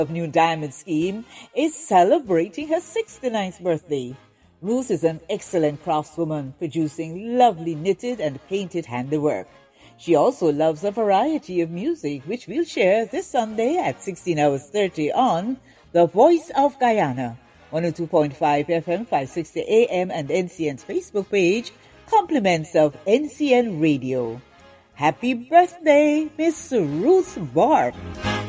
of New Diamond Scheme is celebrating her 69th birthday. Ruth is an excellent craftswoman, producing lovely knitted and painted handiwork. She also loves a variety of music, which we'll share this Sunday at 16:30 on The Voice of Guyana, 102.5 FM, 560 AM, and NCN's Facebook page, compliments of NCN Radio. Happy birthday, Miss Ruth Barb.